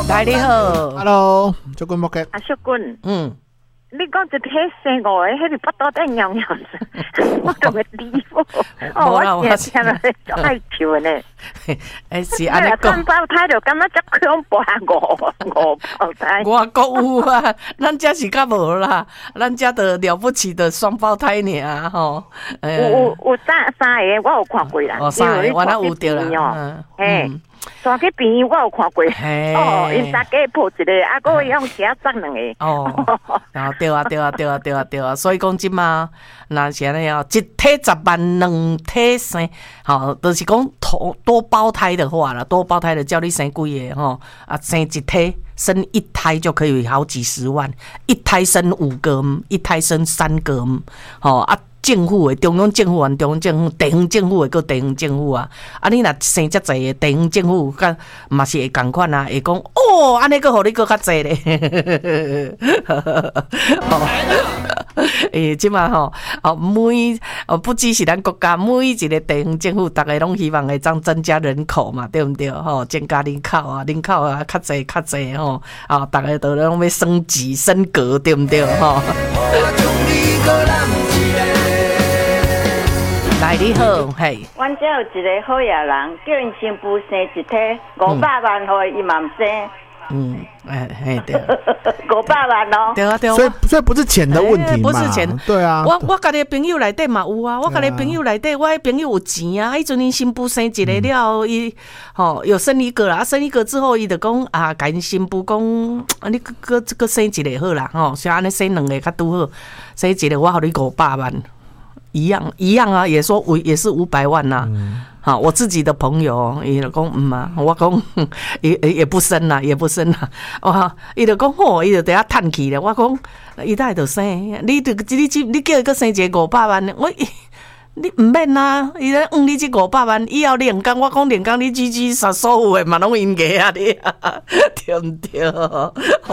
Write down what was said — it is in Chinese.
来你好 ，Hello， 小君莫嘅， 小君，你讲一体生我的，迄个不多等样样子，我都会理我。我听了就爱笑呢。 哎，是安尼讲。 双胞胎就感觉足恐怖啊，五胞胎。 我国有啊，咱家是较无啦，咱家的了不起的双胞胎尔吼。 有三个，我有看过啦。 哦，三个，我那有着啦。 带去病院我有看过，因大家抱一个，啊，个用其他装两个。 对啊，所以讲即嘛，那是安尼哦，一体10万，两体生，好，就是讲多胞胎的话啦，多胞胎的叫你生几个吼，啊，生一体，生一胎就可以好几十万，一胎生5个，一胎生3个，吼啊。政府的中央政府和中央政府、地方政府的，个地方政府啊，啊，你若生遮济的地方政府，甲嘛是会共款啊，会讲哦，安尼个互你个较济咧，即嘛吼，不只是咱国家，每一个地方政府，大家拢希望会增加人口嘛，对不对？吼，增加人口啊，较济吼，啊，大家都拢要升级升格，对不对？吼。来你好，嘿。 阮遮有一个好野人，叫因新妇生一体500万，互伊嘛毋生。 对。 500万哦。 对啊。 所以不是钱的问题嘛？ 不是钱， 对啊。 我家己朋友内底嘛有啊，我家己朋友内底，我朋友有钱啊。迄阵因新妇生一个了，伊有生一个啦，生一个之后，伊就讲啊，甲因新妇讲，啊，你个生一个好啦，吼，像安尼生2个较拄好，生一个我互你500万。一样啊，也说也是500万呐、好，我自己的朋友，伊就讲我讲也不生啦，哇，伊就讲吼，伊就等下叹气了。我讲，伊哪会就生？你叫伊个生一个500万，你唔免啦，伊咧你这500万，以后练工，我讲练工，你所有的嘛拢应该啊，你对不对？